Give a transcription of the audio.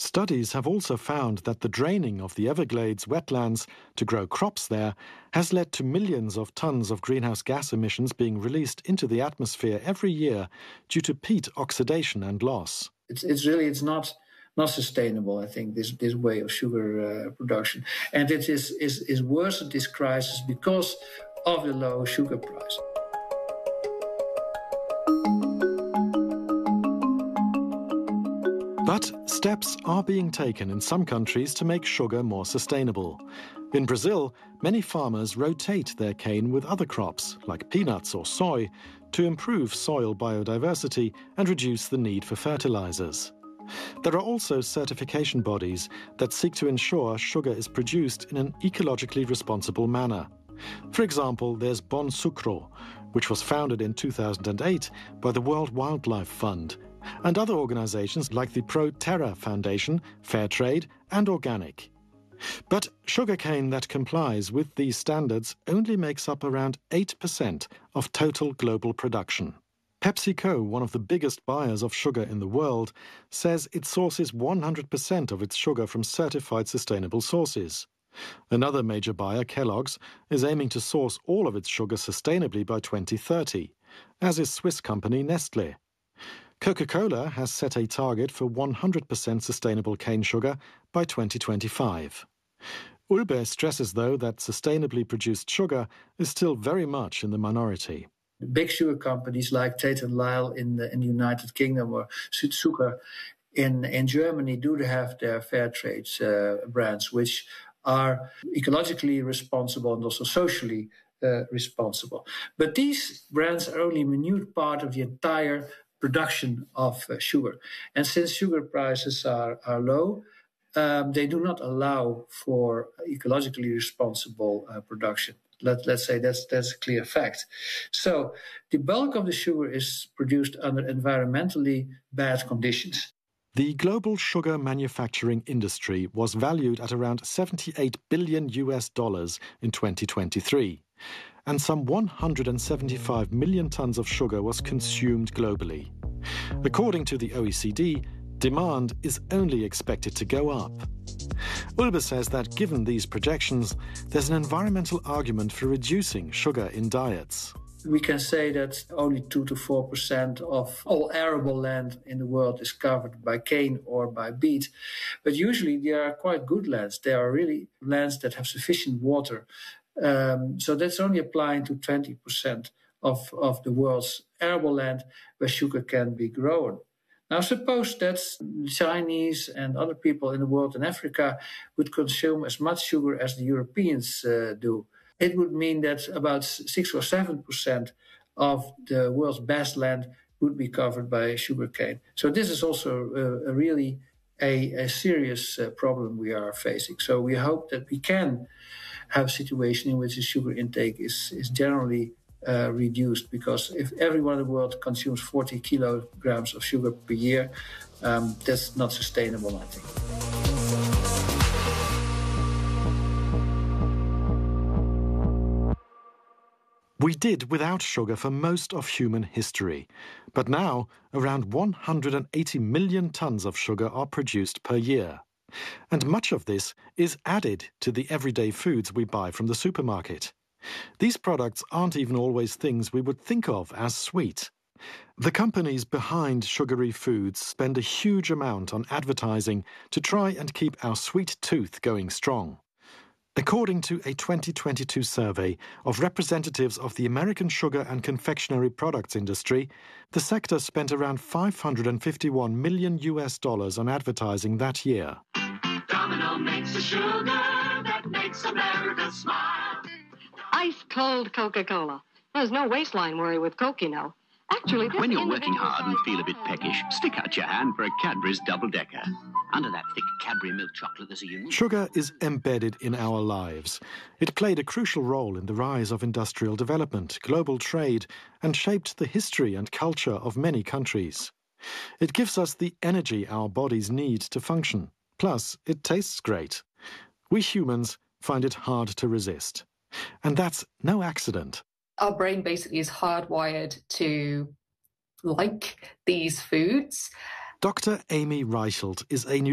Studies have also found that the draining of the Everglades wetlands to grow crops there has led to millions of tons of greenhouse gas emissions being released into the atmosphere every year due to peat oxidation and loss. It's not sustainable, I think, this way of sugar production. And it is worse at this crisis because of the low sugar price. But steps are being taken in some countries to make sugar more sustainable. In Brazil, many farmers rotate their cane with other crops, like peanuts or soy, to improve soil biodiversity and reduce the need for fertilizers. There are also certification bodies that seek to ensure sugar is produced in an ecologically responsible manner. For example, there's Bon Sucro, which was founded in 2008 by the World Wildlife Fund, and other organizations like the Pro Terra Foundation, Fairtrade and Organic. But sugarcane that complies with these standards only makes up around 8% of total global production. PepsiCo, one of the biggest buyers of sugar in the world, says it sources 100% of its sugar from certified sustainable sources. Another major buyer, Kellogg's, is aiming to source all of its sugar sustainably by 2030, as is Swiss company Nestlé. Coca-Cola has set a target for 100% sustainable cane sugar by 2025. Ulbe stresses, though, that sustainably produced sugar is still very much in the minority. The big sugar companies like Tate & Lyle in the United Kingdom or Südzucker in Germany do have their fair trade brands, which are ecologically responsible and also socially responsible. But these brands are only a minute part of the entire production of sugar. And since sugar prices are low, they do not allow for ecologically responsible production. Let's say that's a clear fact. So the bulk of the sugar is produced under environmentally bad conditions. The global sugar manufacturing industry was valued at around $78 billion in 2023, and some 175 million tons of sugar was consumed globally. According to the OECD, demand is only expected to go up. Ulbe says that given these projections, there's an environmental argument for reducing sugar in diets. We can say that only 2 to 4% of all arable land in the world is covered by cane or by beet. But usually they are quite good lands. They are really lands that have sufficient water. So that's only applying to 20% of the world's arable land where sugar can be grown. Now, suppose that Chinese and other people in the world in Africa would consume as much sugar as the Europeans do. It would mean that about 6 or 7% of the world's best land would be covered by sugarcane. So this is also really a serious problem we are facing. So we hope that we can have a situation in which the sugar intake is generally reduced, because if everyone in the world consumes 40 kilograms of sugar per year, that's not sustainable, I think. We did without sugar for most of human history, but now around 180 million tons of sugar are produced per year. And much of this is added to the everyday foods we buy from the supermarket. These products aren't even always things we would think of as sweet. The companies behind sugary foods spend a huge amount on advertising to try and keep our sweet tooth going strong. According to a 2022 survey of representatives of the American sugar and confectionery products industry, the sector spent around $551 million on advertising that year. Domino makes the sugar that makes America smile. Ice-cold Coca-Cola. There's no waistline worry with Coke, you know. Actually, when you're working hard and feel a bit peckish, stick out your hand for a Cadbury's double-decker. Under that thick Cadbury milk chocolate, there's a unique... Sugar is embedded in our lives. It played a crucial role in the rise of industrial development, global trade, and shaped the history and culture of many countries. It gives us the energy our bodies need to function. Plus, it tastes great. We humans find it hard to resist. And that's no accident. Our brain basically is hardwired to like these foods. Dr. Amy Reichelt is a